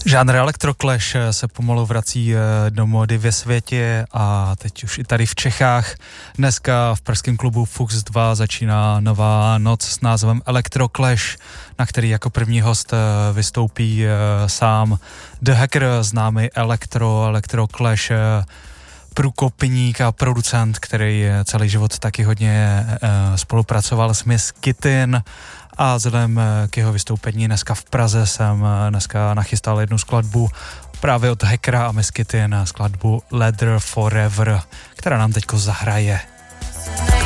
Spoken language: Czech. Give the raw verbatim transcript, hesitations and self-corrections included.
Žánr Electroclash se pomalu vrací do módy ve světě a teď už i tady v Čechách. Dneska v pražském klubu Fux dva začíná nová noc s názvem Electroclash, na který jako první host vystoupí sám The Hacker, známý Electro, Electroclash průkopník a producent, který celý život taky hodně spolupracoval s Miss Kittin. A vzhledem k jeho vystoupení dneska v Praze jsem dneska nachystal jednu skladbu právě od Hackera a Miss Kittin, skladbu Leather Forever, která nám teďko zahraje.